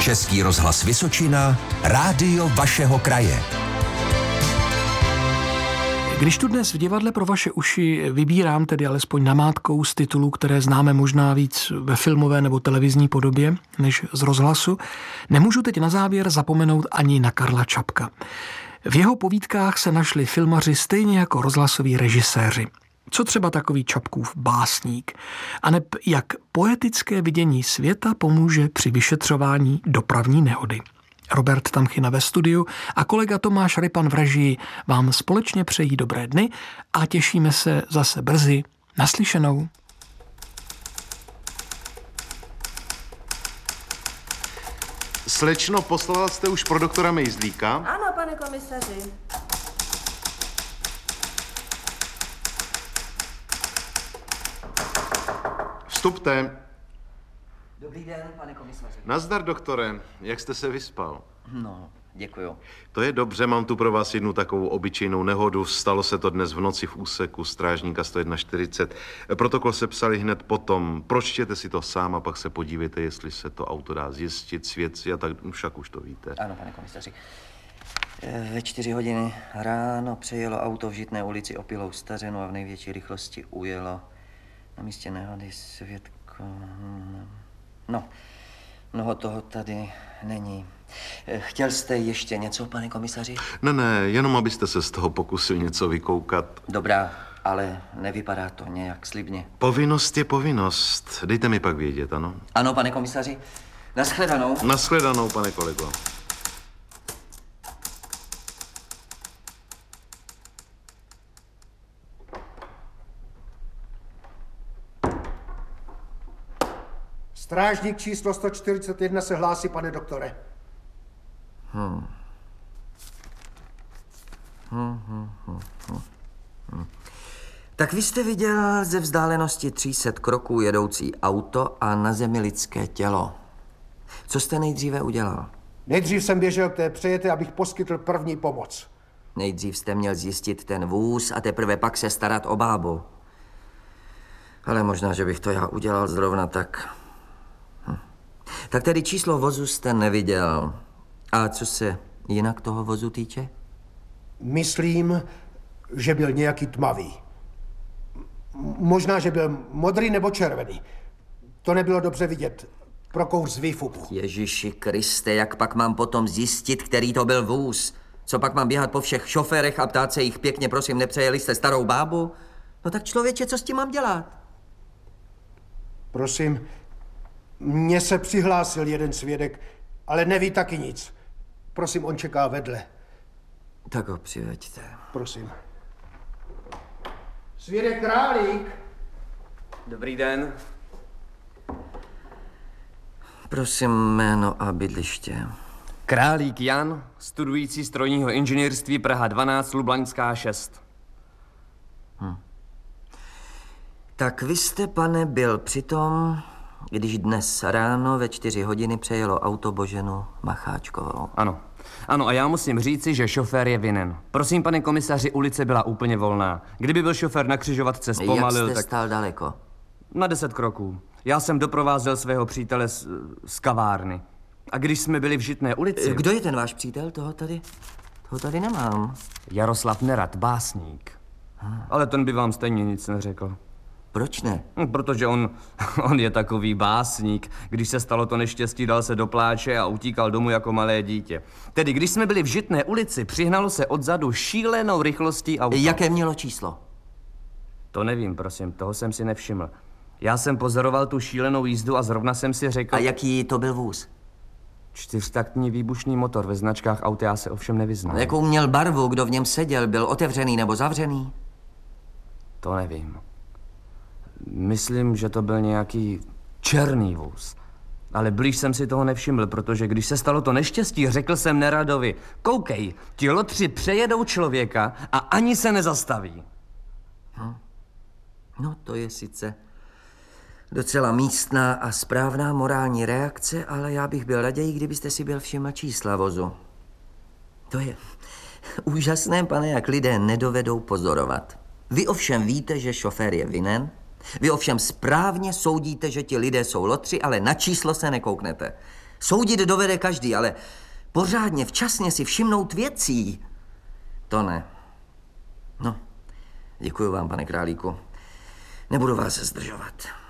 Český rozhlas Vysočina, rádio vašeho kraje. Když tu dnes v divadle pro vaše uši vybírám tedy alespoň namátkou z titulů, které známe možná víc ve filmové nebo televizní podobě než z rozhlasu, nemůžu teď na závěr zapomenout ani na Karla Čapka. V jeho povídkách se našli filmaři stejně jako rozhlasoví režiséři. Co třeba takový Čapkův básník? Aneb jak poetické vidění světa pomůže při vyšetřování dopravní nehody. Robert Tamchina ve studiu a kolega Tomáš Rypan v režii vám společně přejí dobré dny a těšíme se zase brzy. Naslyšenou. Slečno, poslala jste už pro doktora Mejzlíka? Ano, pane komisaři. Vstupte. Dobrý den, pane komisaři. Nazdar, doktore. Jak jste se vyspal? No, děkuju. To je dobře, mám tu pro vás jednu takovou obyčejnou nehodu. Stalo se to dnes v noci v úseku strážníka 141. Protokol se psali hned potom. Pročtěte si to sám a pak se podívejte, jestli se to auto dá zjistit, svědci a tak, však už to víte. Ano, pane komisaři. Ve 4 hodiny ráno přejelo auto v Žitné ulici Opilou Stařenu a v největší rychlosti ujelo. Na místě nehody svědko... No, mnoho toho tady není. Chtěl jste ještě něco, pane komisaři? Ne, jenom abyste se z toho pokusil něco vykoukat. Dobrá, ale nevypadá to nějak slibně. Povinnost je povinnost. Dejte mi pak vědět, ano? Ano, pane komisaři. Naschledanou. Naschledanou, pane kolego. Strážník číslo 141 se hlásí, pane doktore. Tak vy jste viděl ze vzdálenosti 300 kroků jedoucí auto a na zemi lidské tělo. Co jste nejdříve udělal? Nejdřív jsem běžel k té přejete, abych poskytl první pomoc. Nejdřív jste měl zjistit ten vůz a teprve pak se starat o bábu. Ale možná, že bych to já udělal zrovna tak. Tak tedy číslo vozu jste neviděl. A co se jinak toho vozu týče? Myslím, že byl nějaký tmavý. Možná, že byl modrý nebo červený. To nebylo dobře vidět. Prokouř z výfuku. Ježiši Kriste, jak pak mám potom zjistit, který to byl vůz? Co pak mám běhat po všech šoférech a ptát se jich pěkně, prosím, nepřejeli jste starou bábu? No tak člověče, co s tím mám dělat? Prosím, mně se přihlásil jeden svědek, ale neví taky nic. Prosím, on čeká vedle. Tak ho přiveďte. Prosím. Svědek Králík. Dobrý den. Prosím, jméno a bydliště. Králík Jan, studující strojního inženýrství Praha 12, Lublaňská 6. Tak vy jste, pane, byl přitom, když dnes ráno ve 4 hodiny přejelo auto Boženu Macháčkovou. Ano. Ano, a já musím říci, že šofér je vinen. Prosím, pane komisaři, ulice byla úplně volná. Kdyby byl šofér na křižovatce zpomalil, Jak jste tak... stál daleko? Na 10 kroků. Já jsem doprovázel svého přítele z kavárny. A když jsme byli v Žitné ulici... Kdo je ten váš přítel? Toho tady nemám. Jaroslav Nerad, básník. Ale ten by vám stejně nic neřekl. Proč ne? Protože on je takový básník. Když se stalo to neštěstí, dal se do pláče a utíkal domů jako malé dítě. Tedy když jsme byli v Žitné ulici, přihnalo se odzadu šílenou rychlostí auto. Jaké mělo číslo? To nevím, prosím, toho jsem si nevšiml. Já jsem pozoroval tu šílenou jízdu a zrovna jsem si řekl... A jaký to byl vůz? 4taktní výbušný motor, ve značkách aut já se ovšem nevyznám. Jakou měl barvu, kdo v něm seděl, byl otevřený nebo zavřený? To nevím. Myslím, že to byl nějaký černý vůz. Ale blíž jsem si toho nevšiml, protože když se stalo to neštěstí, řekl jsem Neradovi, koukej, ti lotři přejedou člověka a ani se nezastaví. No, to je sice docela místná a správná morální reakce, ale já bych byl raději, kdybyste si byl všiml čísla vozu. To je úžasné, pane, jak lidé nedovedou pozorovat. Vy ovšem víte, že šofér je vinen. Vy ovšem správně soudíte, že ti lidé jsou lotři, ale na číslo se nekouknete. Soudit dovede každý, ale pořádně, včasně si všimnout věcí, to ne. No, děkuji vám, pane Králíku. Nebudu vás zdržovat.